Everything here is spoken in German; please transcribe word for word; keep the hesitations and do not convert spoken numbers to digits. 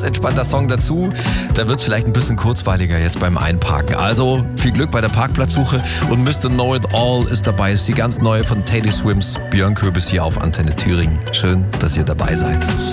entspannter Song dazu. Da wird es vielleicht ein bisschen kurzweiliger jetzt beim Einparken. Also viel Glück bei der Parkplatzsuche und Mister Know It All ist dabei. Ist die ganz neue von Teddy Swims, Björn Köbis hier auf Antenne Thüringen. Schön, dass ihr dabei seid.